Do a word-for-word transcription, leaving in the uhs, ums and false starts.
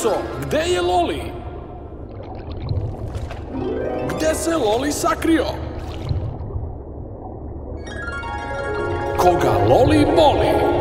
Aliso, gde je Loli? Gde se Loli sakrio? Koga Loli boli?